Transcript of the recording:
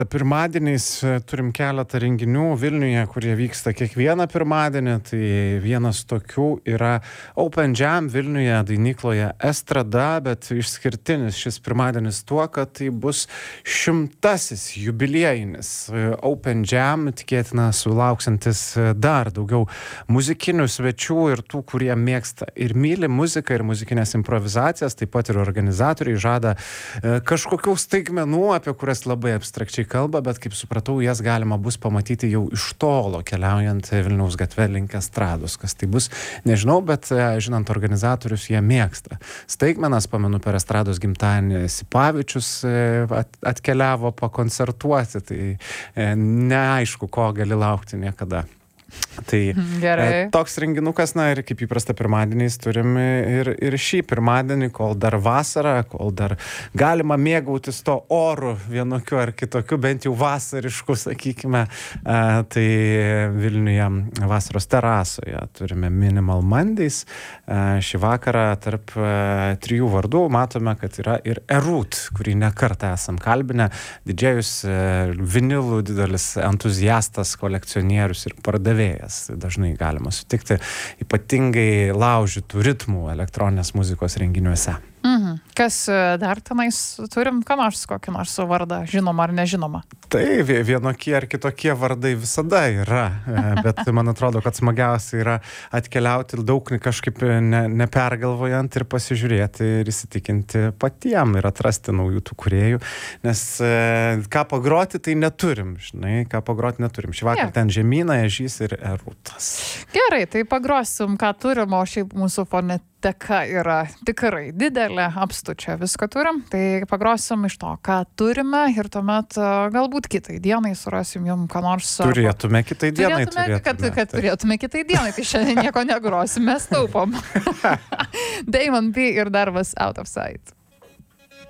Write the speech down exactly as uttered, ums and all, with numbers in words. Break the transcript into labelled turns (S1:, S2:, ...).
S1: Pirmadieniais turim keletą renginių Vilniuje, kurie vyksta kiekvieną pirmadienį. Tai vienas tokių yra Open Jam Vilniuje, dainykloje Estrada, bet išskirtinis šis pirmadienis tuo, kad tai bus šimtasis jubiliejinis Open Jam, tikėtina sulauksantis dar daugiau muzikinių svečių ir tų, kurie mėgsta ir myli muziką ir muzikinės improvizacijas, taip pat ir organizatoriai žada kažkokių staigmenų, apie kurias labai abstrakčiai kalba, bet kaip supratau, jas galima bus pamatyti jau iš tolo, keliaujant Vilniaus gatve link Estrados. Kas tai bus, nežinau, bet žinant organizatorius, jie mėgsta staigmenas. Pamenu, per Estrados gimtadienį Sipavičius atkeliavo pakoncertuoti, tai neaišku, ko gali laukti niekada. Tai
S2: Gerai.
S1: Toks renginukas, na ir kaip įprasta pirmadieniais turim ir, ir šį pirmadienį, kol dar vasara, kol dar galima mėgautis to oru vienokiu ar kitokiu, bent jau vasarišku, sakykime, tai Vilniuje vasaros terasoje turime Minimal Mondays. Šį vakarą tarp trijų vardų matome, kad yra ir Erūt, kurį nekartą esam kalbinę, didžėjus, vinilų didelis entuziastas, kolekcionierius ir pardavėjas. Dažnai galima sutikti ypatingai laužytų ritmų elektroninės muzikos renginiuose.
S2: Mhm. Kas dar tenais turim, ką nors, kokį nors vardą, žinoma ar nežinoma?
S1: Tai vienokie ar kitokie vardai visada yra, bet man atrodo, kad smagiausia yra atkeliauti daug kažkaip ne, nepergalvojant ir pasižiūrėti ir įsitikinti patiem ir atrasti naujų tų kūrėjų, nes ką pagroti tai neturim, žinai, ką pagroti neturim. Šį vakar ten Žemyna, Ežys ir Erūtas.
S2: Gerai, tai pagrosim, ką turim, o šiaip mūsų fonoteka yra tikrai didelė, apstu čia viską turim, tai pagrosim iš to, ką turime ir tuomet galbūt kitai dienai surasim jum ką nors.
S1: Turėtume kitai dienai.
S2: Turėtume,
S1: turėtume
S2: kad, kad
S1: tai.
S2: turėtume kitai dienai, tai šiandien nieko negrosim, mes taupom. Damon B ir darbas Out of Sight.